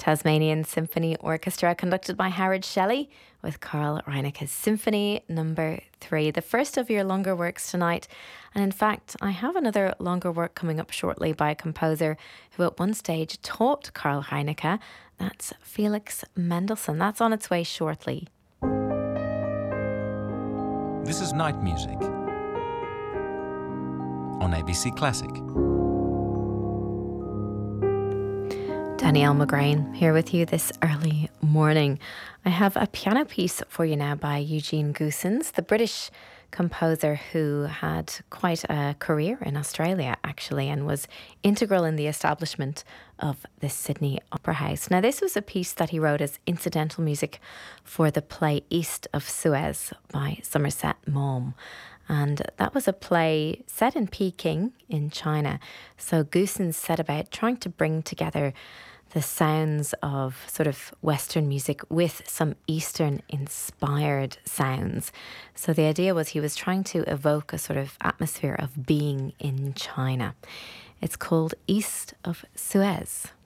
Tasmanian Symphony Orchestra, conducted by Howard Shelley, with Carl Reineke's Symphony Number 3, the first of your longer works tonight. And in fact, I have another longer work coming up shortly by a composer who at one stage taught Carl Reineke. That's Felix Mendelssohn. That's on its way shortly. This is Night Music on ABC Classic. Danielle McGrain here with you this early morning. I have a piano piece for you now by Eugene Goossens, the British composer who had quite a career in Australia, actually, and was integral in the establishment of the Sydney Opera House. Now, this was a piece that he wrote as incidental music for the play East of Suez by Somerset Maugham. And that was a play set in Peking in China. So Goossens set about trying to bring together the sounds of sort of Western music with some Eastern-inspired sounds. So the idea was he was trying to evoke a sort of atmosphere of being in China. It's called East of Suez.